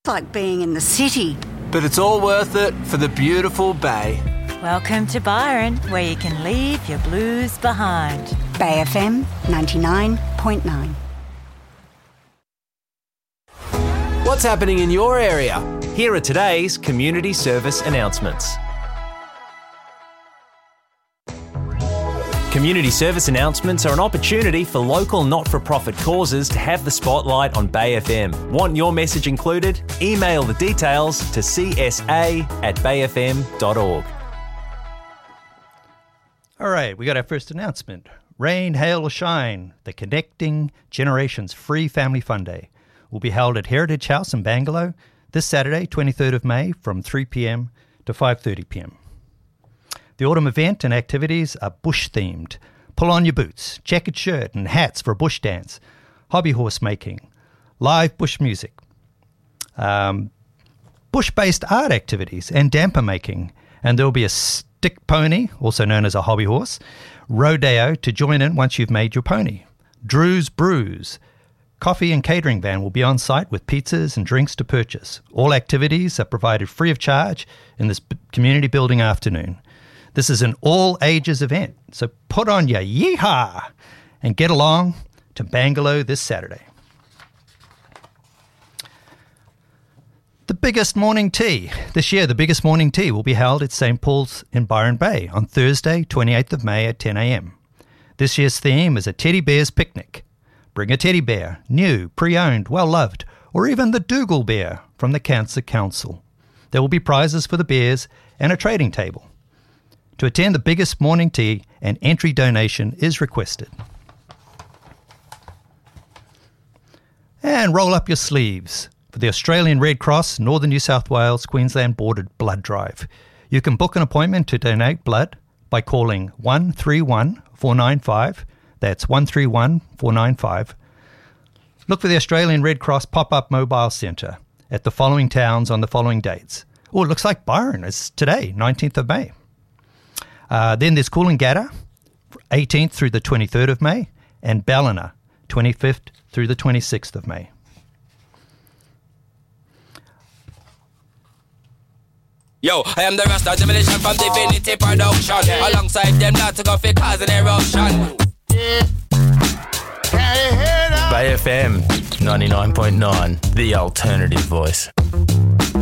like being in the city. But it's all worth it for the beautiful Bay. Welcome to Byron, where you can leave your blues behind. Bay FM 99.9. What's happening in your area? Here are today's community service announcements. Community service announcements are an opportunity for local not-for-profit causes to have the spotlight on Bay FM. Want your message included? Email the details to csa@bayfm.org. All right, we got our first announcement. Rain, hail or shine, the Connecting Generations Free Family Fun Day will be held at Heritage House in Bangalow this Saturday, 23rd of May, from 3 p.m. to 5:30 p.m. The autumn event and activities are bush-themed. Pull on your boots, checkered shirt and hats for a bush dance, hobby horse making, live bush music, bush-based art activities and damper making. And there will be a stick pony, also known as a hobby horse, rodeo to join in once you've made your pony. Drew's Brews, coffee and catering van will be on site with pizzas and drinks to purchase. All activities are provided free of charge in this community building afternoon. This is an all-ages event, so put on your yeehaw and get along to Bangalow this Saturday. The biggest morning tea. This year, the biggest morning tea will be held at St. Paul's in Byron Bay on Thursday, 28th of May at 10 a.m. This year's theme is a teddy bear's picnic. Bring a teddy bear, new, pre-owned, well-loved, or even the Dougal bear from the Cancer Council. There will be prizes for the bears and a trading table. To attend the biggest morning tea, an entry donation is requested. And roll up your sleeves for the Australian Red Cross Northern New South Wales Queensland Bordered Blood Drive. You can book an appointment to donate blood by calling 131 495. That's 131 495. Look for the Australian Red Cross pop-up mobile centre at the following towns on the following dates. Oh, it looks like Byron is today, 19th of May. Then there's Coolangatta, 18th through the 23rd of May, and Ballina, 25th through the 26th of May. Yo, I am the Rasta Demolition from Divinity Production. Alongside them, not to go for cause an eruption. Bay FM 99.9, the alternative voice.